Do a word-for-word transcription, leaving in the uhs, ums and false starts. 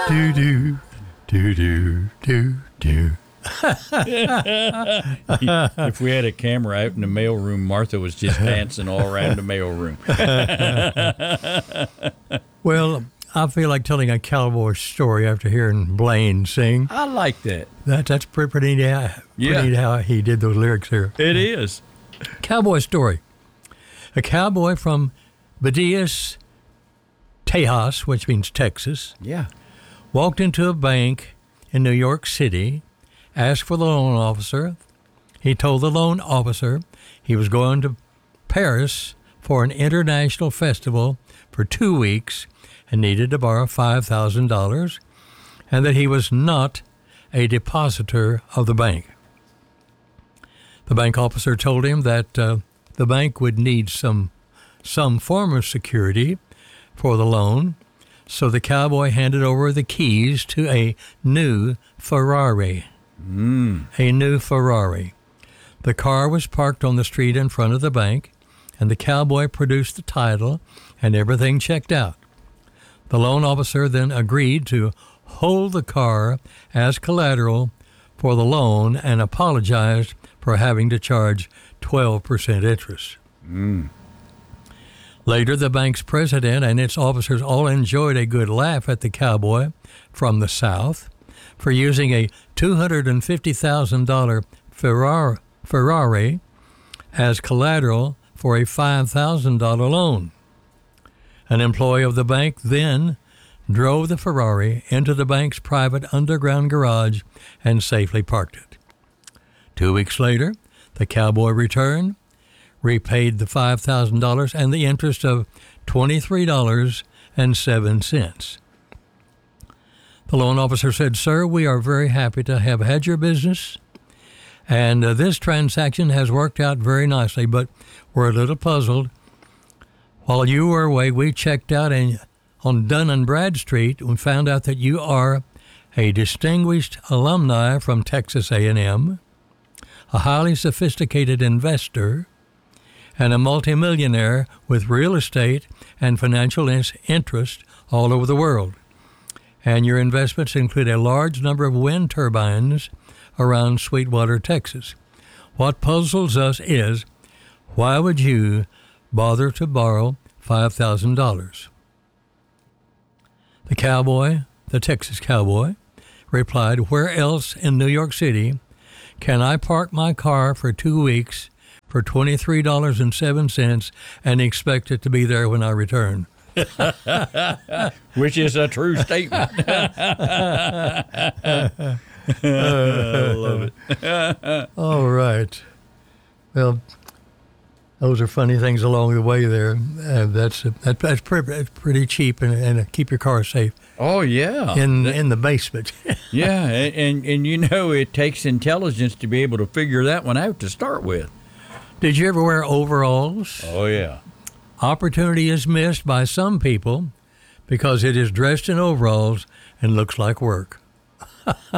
Do do do do do do. If we had a camera out in the mailroom, Martha was just dancing all around the mailroom. Well, I feel like telling a cowboy story after hearing Blaine sing. I like that. That that's pretty pretty neat. Pretty Yeah. neat how he did those lyrics here. It is. Cowboy story. A cowboy from Badias, Tejas, which means Texas, Yeah. walked into a bank in New York City, asked for the loan officer. He told the loan officer he was going to Paris for an international festival for two weeks and needed to borrow five thousand dollars, and that he was not a depositor of the bank. The bank officer told him that uh, the bank would need some some form of security for the loan, so the cowboy handed over the keys to a new Ferrari. Mm. A new Ferrari. The car was parked on the street in front of the bank, and the cowboy produced the title, and everything checked out. The loan officer then agreed to hold the car as collateral for the loan and apologized for having to charge twelve percent interest. Mm. Later, the bank's president and its officers all enjoyed a good laugh at the cowboy from the South for using a two hundred fifty thousand dollars Ferrari, Ferrari as collateral for a five thousand dollars loan. An employee of the bank then drove the Ferrari into the bank's private underground garage and safely parked it. Two weeks later, the cowboy returned, repaid the five thousand dollars and the interest of twenty-three dollars and seven cents. The loan officer said, "Sir, we are very happy to have had your business, and uh, this transaction has worked out very nicely, but we're a little puzzled. While you were away, we checked out and on Dun and Bradstreet and found out that you are a distinguished alumni from Texas A and M, a highly sophisticated investor, and a multimillionaire with real estate and financial in- interest all over the world. And your investments include a large number of wind turbines around Sweetwater, Texas. What puzzles us is, why would you bother to borrow five thousand dollars? The cowboy, the Texas cowboy, replied, "Where else in New York City can I park my car for two weeks for twenty-three dollars and seven cents and expect it to be there when I return?" Which is a true statement. I love it. All right. Well, those are funny things along the way there. Uh, that's that, that's, pretty, that's pretty cheap, and, and uh, keep your car safe Oh, yeah. in in the basement. Yeah, and, and, and you know, it takes intelligence to be able to figure that one out to start with. Did you ever wear overalls? Oh, yeah. Opportunity is missed by some people because it is dressed in overalls and looks like work.